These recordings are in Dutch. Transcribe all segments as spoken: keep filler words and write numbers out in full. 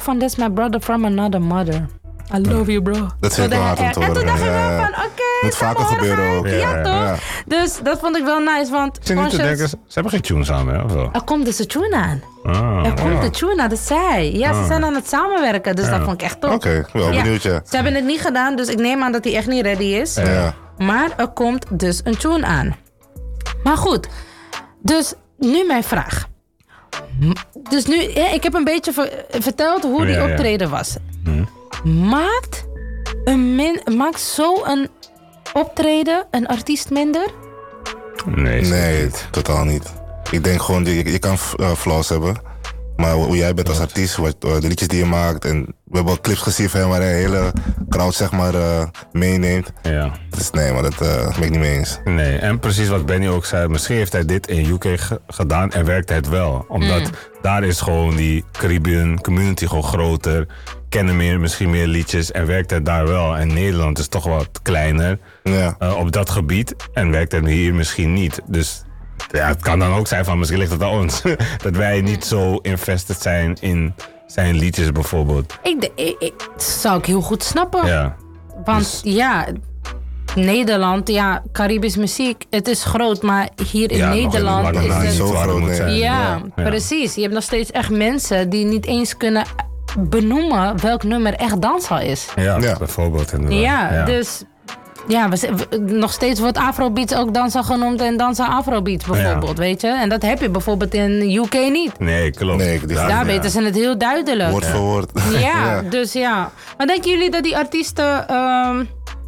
ook van That's My Brother From Another Mother. I love you, bro. Dat vind ik wel hard om te horen. En toen dacht ik ja, wel ja. van, oké, okay, moet vaker gebeuren ook. Ja, Ja, toch? ja. Dus dat vond ik wel nice, want... Ik zit niet te denken, ze hebben geen tune samen, hè? Of wel? Er komt dus een tune aan. Ah, Er komt ja. een tune aan, dat zei hij. Ja, ze Ah. zijn aan het samenwerken, dus Ja. dat vond ik echt top. Oké, okay, wel benieuwd, ja. Ze hebben het niet gedaan, dus ik neem aan dat hij echt niet ready is. Ja. Ja. Maar er komt dus een tune aan. Maar goed, dus nu mijn vraag. M- Dus nu, ja, ik heb een beetje ver- verteld hoe die Ja, ja. optreden was. Hm. Maakt, een min, maakt zo'n optreden een artiest minder? Nee, Nee, totaal niet. Ik denk gewoon, je, je kan uh, flaws hebben. Maar hoe jij bent als artiest, wat, uh, de liedjes die je maakt. En we hebben al clips gezien van hem waar hij een hele crowd zeg maar uh, meeneemt. Ja. Dus nee, maar dat uh, ben ik niet mee eens. Nee, en precies wat Benny ook zei. Misschien heeft hij dit in U K ge- gedaan en werkt het wel. Omdat daar is gewoon die Caribbean community gewoon groter. Kennen meer, misschien meer liedjes en werkt het daar wel. En Nederland is toch wat kleiner Ja. uh, op dat gebied. En werkt het hier misschien niet. Dus ja, het kan dan ook zijn van misschien ligt het aan ons. Dat wij niet zo invested zijn in zijn liedjes bijvoorbeeld. Ik, de- ik, ik- dat zou ik heel goed snappen. Ja. Want Dus- ja, Nederland, ja, Caribisch muziek, het is groot, maar hier in Ja, nog Nederland lang is na niet het... zo waar het groot, moet nee. zijn. Ja, Ja. precies. Je hebt nog steeds echt mensen die niet eens kunnen benoemen welk nummer echt dansbaar is. Ja, Ja. bijvoorbeeld inderdaad. Ja, dus... Ja, we, z- we- nog steeds wordt Afrobeats ook dansa genoemd en dansa Afrobeats bijvoorbeeld, weet je? En dat heb je bijvoorbeeld in U K niet. Nee, klopt. Nee, die- Daar- Daar ja. weten ze het heel duidelijk. Woord voor woord. Ja, dus ja. Maar denken jullie dat die artiesten ehm,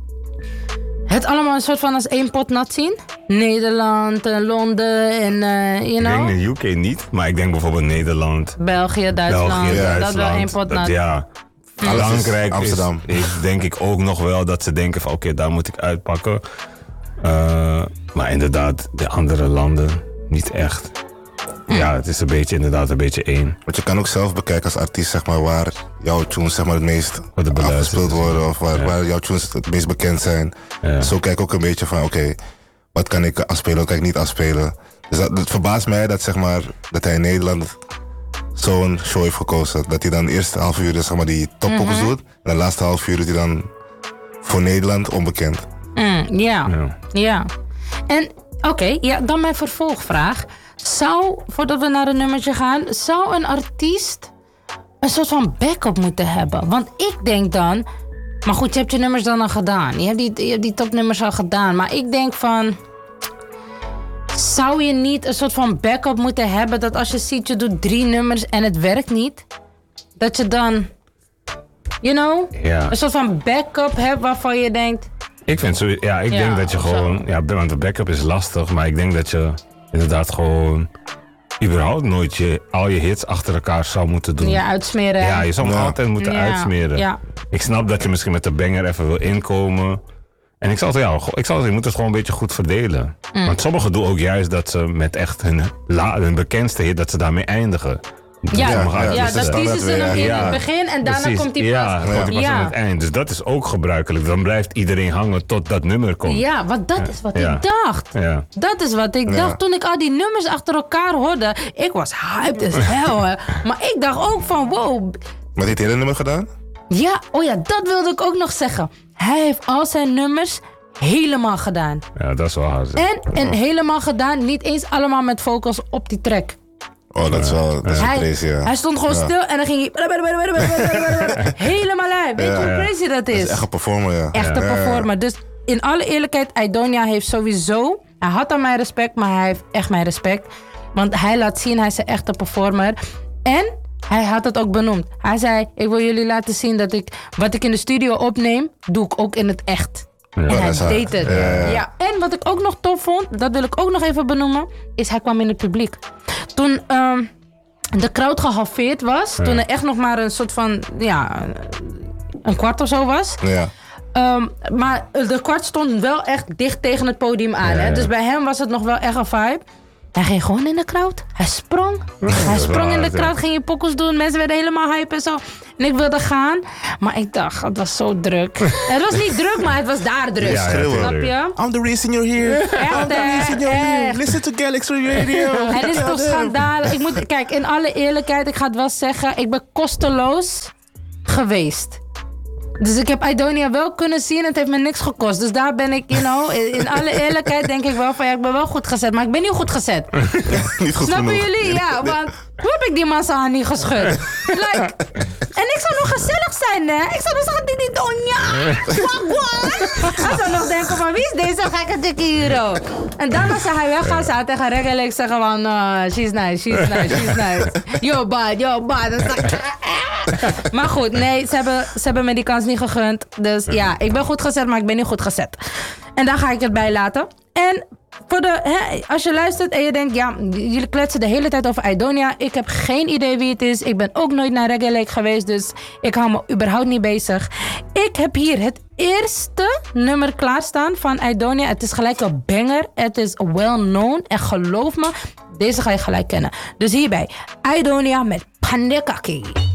het allemaal een soort van als één pot nat zien? Nederland, en Londen en, eh you Ik know, denk in U K niet, maar ik denk bijvoorbeeld Nederland, België, Duitsland. België, Dat Duitsland. wel één pot dat, nat. ja. Alles is Frankrijk is, Amsterdam. is denk ik ook nog wel dat ze denken van oké, daar moet ik uitpakken. Uh, maar inderdaad, de andere landen niet echt. Ja, het is een beetje inderdaad een beetje één. Want je kan ook zelf bekijken als artiest zeg maar, waar jouw tunes zeg maar, het meest Wat er beluisterd afgespeeld is. worden. Of waar, Ja. waar jouw tunes het meest bekend zijn. Ja. Zo kijk ik ook een beetje van oké, okay, wat kan ik afspelen, wat kan ik niet afspelen. Dus dat, het verbaast mij dat, zeg maar, dat hij in Nederland zo'n show heeft gekozen. Dat hij dan de eerste half uur zeg maar, die toppokkers doet. En de laatste half uur doet hij dan voor Nederland onbekend. Mm, ja. Ja. ja. En oké, ja, dan mijn vervolgvraag. Zou, voordat we naar een nummertje gaan, zou een artiest een soort van backup moeten hebben? Want ik denk dan, maar goed, je hebt je nummers dan al gedaan. Je hebt die, je hebt die topnummers al gedaan. Maar ik denk van, zou je niet een soort van backup moeten hebben dat als je ziet, je doet drie nummers en het werkt niet, dat je dan, you know, Ja. een soort van backup hebt waarvan je denkt, Ik vind zo, ja, ik Ja, denk dat je of zo. gewoon, ja, want de backup is lastig, maar ik denk dat je inderdaad gewoon überhaupt nooit je, al je hits achter elkaar zou moeten doen. ja, uitsmeren. Ja, je zou hem Ja. altijd moeten Ja, uitsmeren. ja. Ik snap dat je misschien met de banger even wil inkomen. En ik zal het, ja, ik zal het, je moet het gewoon een beetje goed verdelen. Mm. Want sommigen doen ook juist dat ze met echt hun, la, hun bekendste hit, dat ze daarmee eindigen. Ja, Sommige ja, artiesten. dat kiezen ze nog in Ja. het begin en daarna Precies. komt die Ja, pas. dan komt die pas Ja. aan het eind. Dus dat is ook gebruikelijk. Dan blijft iedereen hangen tot dat nummer komt. Ja, want dat is wat Ja. ik dacht. Ja. Dat is wat ik Ja. dacht toen ik al die nummers achter elkaar hoorde. Ik was hyped as hell. Hè. Maar ik dacht ook van wow. Maar heeft hij het hele nummer gedaan? Ja, oh ja, dat wilde ik ook nog zeggen. Hij heeft al zijn nummers helemaal gedaan. Ja, dat is wel hard. zeg. En, en helemaal gedaan, niet eens allemaal met focus op die track. Oh, dat is wel, dat is wel Hij, crazy, ja. hij stond gewoon Ja. stil en dan ging hij helemaal live. Weet je Ja, hoe ja. crazy dat Dat is? is echt een performer, ja. Echte Ja, ja, ja. performer. Dus in alle eerlijkheid, Aidonia heeft sowieso... Hij had al mijn respect, maar hij heeft echt mijn respect. Want hij laat zien, hij is een echte performer. En hij had het ook benoemd. Hij zei, ik wil jullie laten zien dat ik... Wat ik in de studio opneem, doe ik ook in het echt. En dat hij is hard. deed het. Ja, ja, ja. Ja, en wat ik ook nog tof vond, dat wil ik ook nog even benoemen... is hij kwam in het publiek. Toen... ehm, de crowd gehalveerd was. Toen er echt nog maar een soort van... Ja, een kwart of zo was. Ja. Um, maar de kwart stond wel echt dicht tegen het podium aan. Ja, Hè? ja. Dus bij hem was het nog wel echt een vibe. Hij ging gewoon in de crowd. Hij sprong. Hij sprong in de hard, ja. crowd, ging je pokkels doen. Mensen werden helemaal hype en zo. En En ik wilde gaan, maar ik dacht, het was zo druk. Het was niet druk, maar het was daar druk. Ja, ja, snap je? I'm the reason you're here. Echt, I'm the reason you're here. echt. Listen to Galaxy Radio. Het is toch schandalig. Ik moet, kijk, in alle eerlijkheid, ik ga het wel zeggen, ik ben kosteloos geweest. Dus ik heb Aidonia wel kunnen zien. Het heeft me niks gekost. Dus daar ben ik, you know... In, in alle eerlijkheid denk ik wel van... Ja, ik ben wel goed gezet. Maar ik ben niet goed gezet. Niet goed Snappen genoeg. jullie? Ja, want... Hoe heb ik die massa aan niet geschud? Like... En ik zou nog gezellig zijn, hè? Ik zou nog zeggen... Didi Donja! Wagwan! Hij zou nog denken van... Wie is deze gekke dikke hero? En dan als hij weggaat... Zou hij tegen Reggae zeggen van... Uh, she's nice, she's nice, she's nice. Yo, bad, yo, bad. Dan zeg ik... Maar goed, nee, ze hebben, ze hebben me die kans niet gegund. Dus ja, ik ben goed gezet, maar ik ben niet goed gezet. En daar ga ik het bij laten. En voor de, hè, als je luistert en je denkt... Ja, jullie kletsen de hele tijd over Aidonia. Ik heb geen idee wie het is. Ik ben ook nooit naar Reggae Lake geweest. Dus ik hou me überhaupt niet bezig. Ik heb hier het eerste nummer klaarstaan van Aidonia. Het is gelijk een banger. Het is well known. En geloof me, deze ga je gelijk kennen. Dus hierbij, Aidonia met Pandekaki.